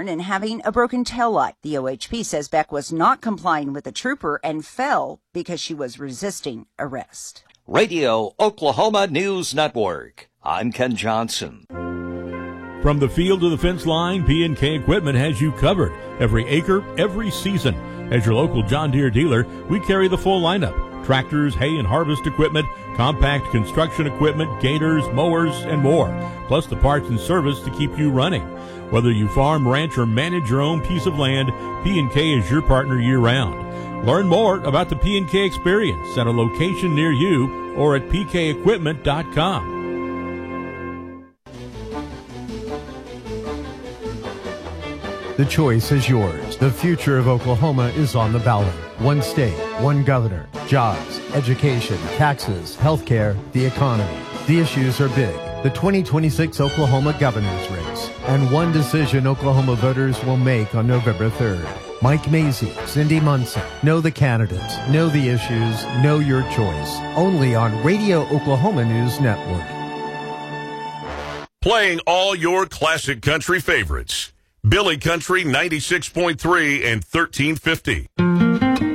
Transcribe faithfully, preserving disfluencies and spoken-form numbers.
horn and having a broken taillight. The O H P says Beck was not complying with the trooper and fell because she was resisting arrest. Radio Oklahoma News Network. I'm Ken Johnson. From the field to the fence line, P and K Equipment has you covered. Every acre, every season. As your local John Deere dealer, we carry the full lineup. Tractors, hay and harvest equipment, compact construction equipment, gators, mowers, and more. Plus the parts and service to keep you running. Whether you farm, ranch, or manage your own piece of land, P and K is your partner year-round. Learn more about the P and K experience at a location near you or at p k equipment dot com. The choice is yours. The future of Oklahoma is on the ballot. One state, one governor, jobs, education, taxes, healthcare, the economy. The issues are big. The twenty twenty-six Oklahoma governor's race, and one decision Oklahoma voters will make on November third. Mike Mazie, Cindy Munson. Know the candidates, know the issues, know your choice. Only on Radio Oklahoma News Network. Playing all your classic country favorites. Billy Country ninety-six point three and thirteen fifty.